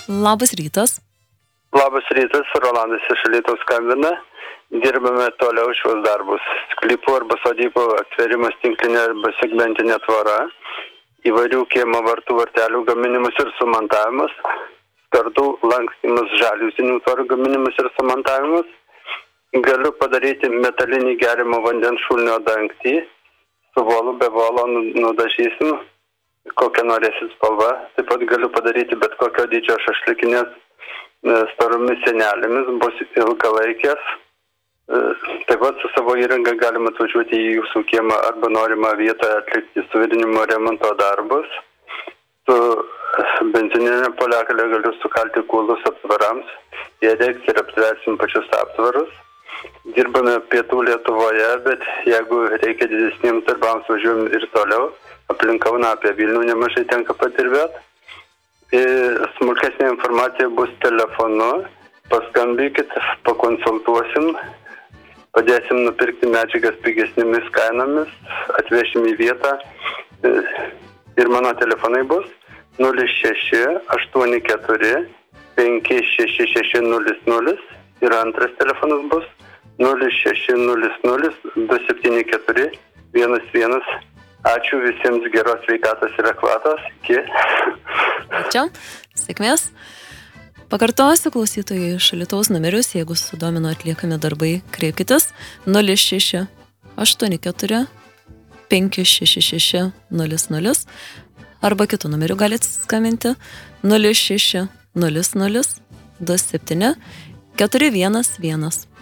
Labas rytas. Labas rytas, Rolandas iš Alytaus skambina. Dirbame toliau šios darbus. Sklypų arba sodybų atverimas tinklinė arba segmentinė tvora, įvairių kiemo vartų vartelių gaminimas ir sumontavimas, skardų lankstymas, žaliuzinių tvorų gaminimas ir sumontavimas. Galiu padaryti metalinį geriamo vandens šulinio dangtį, su volu, be volo nudažysim, kokią norėsit spalva. Taip pat galiu padaryti bet kokio dydžio šašlikinės staromis sienelėmis, bus ilgalaikės. Taip pat su savo įranga galima atvažiuoti į jūsų kiemą arba norimą vietą atlikti suvedinimo remonto darbus. Su benzininė poliakalė galiu sukalti kulus aptvarams, jie deiks ir aptversim pačius aptvarus. Dirbame pietų Lietuvoje, bet jeigu reikia didesniems darbams, važiuojam ir toliau. Aplink Kauną apie Vilnių nemažai tenka padirbėti. Smulkesnė informacija bus telefonu, paskambykit, pakonsultuosim, padėsim nupirkti medžiagas pigesnėmis kainomis, atvešim į vietą ir mano telefonai bus 06 84 56600 ir antras telefonas bus 0600 274 11. Ačiū visiems, geros sveikatos ir akvatos. Iki. Ačiū. Sėkmės. Pakartosiu klausytojai iš Alytaus numerius, jeigu sudomino atliekami darbai, kreipkitės 06 84 566 00 arba kitų numerių galite skambinti 06 00 27 411.